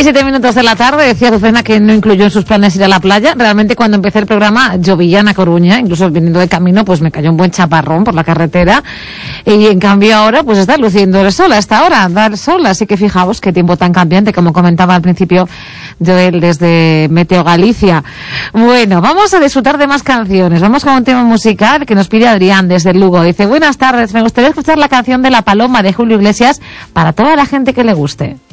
7:07 de la tarde. Decía Lucena que no incluyó en sus planes ir a la playa. Realmente cuando empecé el programa llovía en A Coruña, incluso viniendo de camino pues me cayó un buen chaparrón por la carretera, y en cambio ahora pues está luciendo el sol. Hasta ahora da el sol, así que fijaos qué tiempo tan cambiante, como comentaba al principio Joel desde Meteo Galicia. Bueno, vamos a disfrutar de más canciones. Vamos con un tema musical que nos pide Adrián desde Lugo. Dice: buenas tardes, me gustaría escuchar la canción de La Paloma de Julio Iglesias para toda la gente que le guste.